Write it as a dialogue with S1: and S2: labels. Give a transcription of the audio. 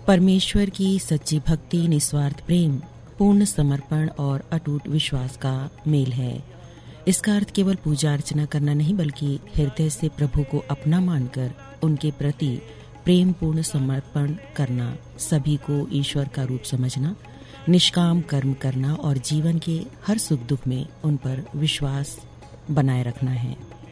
S1: परमेश्वर की सच्ची भक्ति निस्वार्थ प्रेम, पूर्ण समर्पण और अटूट विश्वास का मेल है। इसका अर्थ केवल पूजा अर्चना करना नहीं, बल्कि हृदय से प्रभु को अपना मानकर उनके प्रति प्रेम पूर्ण समर्पण करना, सभी को ईश्वर का रूप समझना, निष्काम कर्म करना और जीवन के हर सुख दुख में उन पर विश्वास बनाए रखना है।